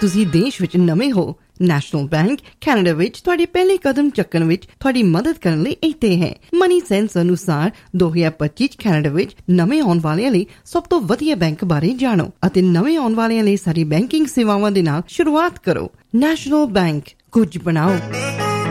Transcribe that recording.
ਤੁਸੀਂ ਦੇਸ਼ ਵਿੱਚ ਨਵੇਂ ਹੋ, ਨੈਸ਼ਨਲ ਬੈਂਕ ਕੈਨੇਡਾ ਵਿੱਚ ਤੁਹਾਡੇ ਪਹਿਲੇ ਕਦਮ ਚੱਕਣ ਵਿੱਚ ਤੁਹਾਡੀ ਮਦਦ ਕਰਨ ਲਈ ਇੱਥੇ ਹੈ। ਮਨੀ ਸੈਂਸ ਅਨੁਸਾਰ 2025 ਚ ਕੈਨੇਡਾ ਵਿੱਚ ਨਵੇਂ ਆਉਣ ਵਾਲਿਆਂ ਲਈ ਸਭ ਤੋਂ ਵਧੀਆ ਬੈਂਕ ਬਾਰੇ ਜਾਣੋ ਅਤੇ ਨਵੇਂ ਆਉਣ ਵਾਲਿਆਂ ਲਈ ਸਾਰੀ ਬੈਂਕਿੰਗ ਸੇਵਾਵਾਂ ਦੇ ਨਾਲ ਸ਼ੁਰੂਆਤ ਕਰੋ। ਨੈਸ਼ਨਲ ਬੈਂਕ, ਕੁਝ ਬਣਾਓ।